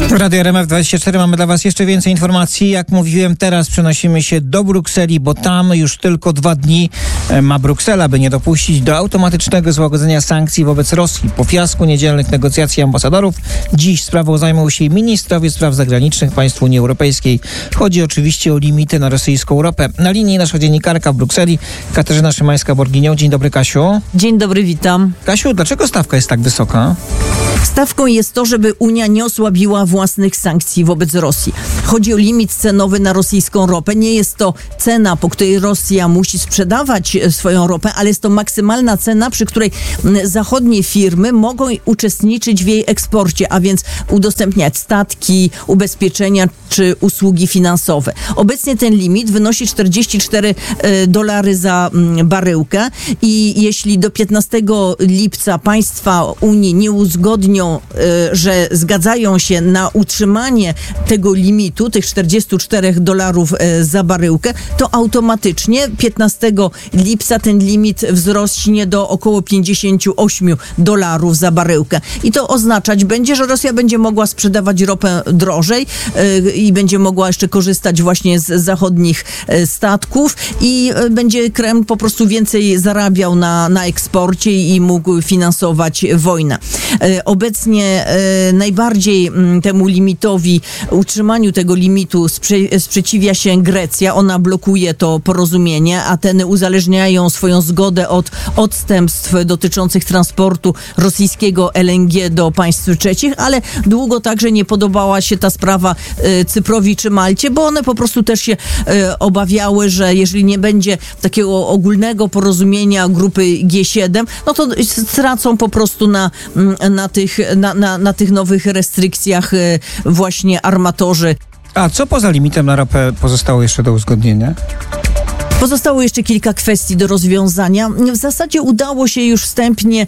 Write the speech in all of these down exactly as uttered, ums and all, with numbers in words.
Radio R M F dwadzieścia cztery, mamy dla Was jeszcze więcej informacji. Jak mówiłem, teraz przenosimy się do Brukseli, bo tam już tylko dwa dni ma Bruksela, by nie dopuścić do automatycznego złagodzenia sankcji wobec Rosji. Po fiasku niedzielnych negocjacji ambasadorów dziś sprawą zajmą się ministrowie spraw zagranicznych państw Unii Europejskiej. Chodzi oczywiście o limity na rosyjską ropę. Na linii nasza dziennikarka w Brukseli, Katarzyna Szymańska-Borginią. Dzień dobry, Kasiu. Dzień dobry, witam. Kasiu, dlaczego stawka jest tak wysoka? Stawką jest to, żeby Unia nie osłabiła własnych sankcji wobec Rosji. Chodzi o limit cenowy na rosyjską ropę. Nie jest to cena, po której Rosja musi sprzedawać swoją ropę, ale jest to maksymalna cena, przy której zachodnie firmy mogą uczestniczyć w jej eksporcie, a więc udostępniać statki, ubezpieczenia czy usługi finansowe. Obecnie ten limit wynosi czterdzieści cztery dolary za baryłkę i jeśli do piętnastego lipca państwa Unii nie uzgodnią, że zgadzają się na utrzymanie tego limitu, tych czterdziestu czterech dolarów za baryłkę, to automatycznie piętnastego lipca ten limit wzrośnie do około pięćdziesięciu ośmiu dolarów za baryłkę. I to oznaczać będzie, że Rosja będzie mogła sprzedawać ropę drożej yy, i będzie mogła jeszcze korzystać właśnie z zachodnich yy, statków i yy, będzie Kreml po prostu więcej zarabiał na, na eksporcie i mógł finansować wojnę. Yy, obecnie yy, najbardziej yy, temu limitowi, utrzymaniu tego limitu sprze- sprzeciwia się Grecja. Ona blokuje to porozumienie. Ateny uzależniają swoją zgodę od odstępstw dotyczących transportu rosyjskiego L N G do państw trzecich, ale długo także nie podobała się ta sprawa y, Cyprowi czy Malcie, bo one po prostu też się y, obawiały, że jeżeli nie będzie takiego ogólnego porozumienia grupy G siedem, no to stracą po prostu na, na, tych, na, na, na tych nowych restrykcjach y, właśnie armatorzy. A co poza limitem na ropę pozostało jeszcze do uzgodnienia? Pozostało jeszcze kilka kwestii do rozwiązania. W zasadzie udało się już wstępnie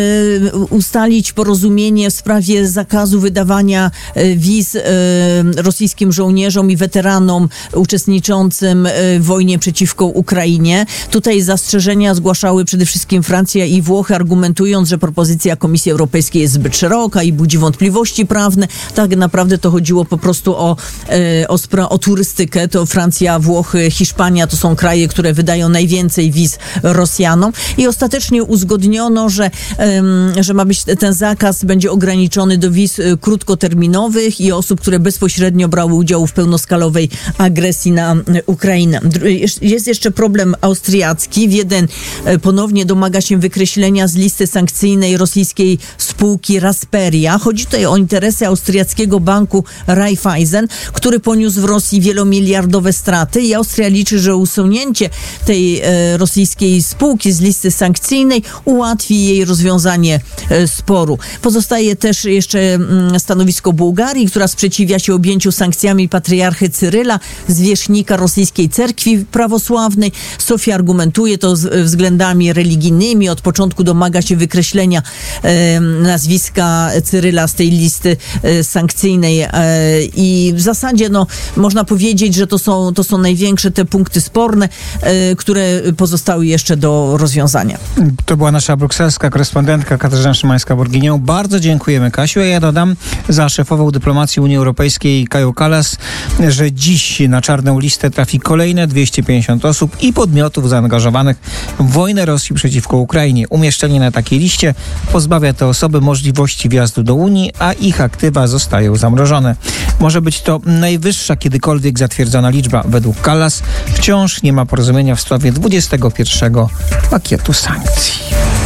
y, ustalić porozumienie w sprawie zakazu wydawania y, wiz y, rosyjskim żołnierzom i weteranom uczestniczącym y, w wojnie przeciwko Ukrainie. Tutaj zastrzeżenia zgłaszały przede wszystkim Francja i Włochy, argumentując, że propozycja Komisji Europejskiej jest zbyt szeroka i budzi wątpliwości prawne. Tak naprawdę to chodziło po prostu o, y, o, spra- o turystykę. To Francja, Włochy, Hiszpania to są kraje, które wydają najwięcej wiz Rosjanom i ostatecznie uzgodniono, że, um, że ma być ten zakaz będzie ograniczony do wiz krótkoterminowych i osób, które bezpośrednio brały udział w pełnoskalowej agresji na Ukrainę. Jest jeszcze problem austriacki. Wiedeń ponownie domaga się wykreślenia z listy sankcyjnej rosyjskiej spółki Rasperia. Chodzi tutaj o interesy austriackiego banku Raiffeisen, który poniósł w Rosji wielomiliardowe straty i Austria liczy, że usunięcie tej e, rosyjskiej spółki z listy sankcyjnej ułatwi jej rozwiązanie e, sporu. Pozostaje też jeszcze mm, stanowisko Bułgarii, która sprzeciwia się objęciu sankcjami patriarchy Cyryla, zwierzchnika rosyjskiej cerkwi prawosławnej. Sofia argumentuje to z względami religijnymi. Od początku domaga się wykreślenia e, nazwiska Cyryla z tej listy e, sankcyjnej e, i w zasadzie no, można powiedzieć, że to są, to są największe te punkty sporne, które pozostały jeszcze do rozwiązania. To była nasza brukselska korespondentka Katarzyna Szymańska-Borginią. Bardzo dziękujemy, Kasiu. A ja dodam za szefową dyplomacji Unii Europejskiej Kaju Kallas, że dziś na czarną listę trafi kolejne dwieście pięćdziesiąt osób i podmiotów zaangażowanych w wojnę Rosji przeciwko Ukrainie. Umieszczenie na takiej liście pozbawia te osoby możliwości wjazdu do Unii, a ich aktywa zostają zamrożone. Może być to najwyższa kiedykolwiek zatwierdzona liczba. Według Kallas wciąż nie ma porozumienia w sprawie dwudziestego pierwszego pakietu sankcji.